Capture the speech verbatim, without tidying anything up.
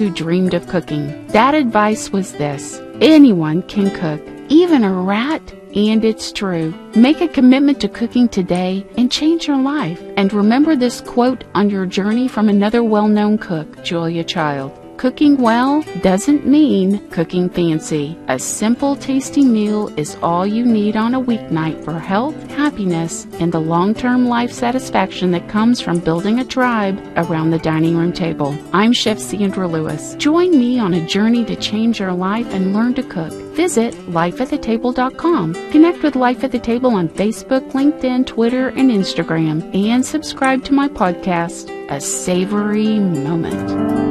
who dreamed of cooking. That advice was this: anyone can cook, even a rat. And it's true. Make a commitment to cooking today and change your life. And remember this quote on your journey from another well-known cook, Julia Child. Cooking well doesn't mean cooking fancy. A simple, tasty meal is all you need on a weeknight for health, happiness, and the long-term life satisfaction that comes from building a tribe around the dining room table. I'm Chef Sandra Lewis. Join me on a journey to change your life and learn to cook. Visit life at the table dot com. Connect with Life at the Table on Facebook, LinkedIn, Twitter, and Instagram. And subscribe to my podcast, A Savory Moment.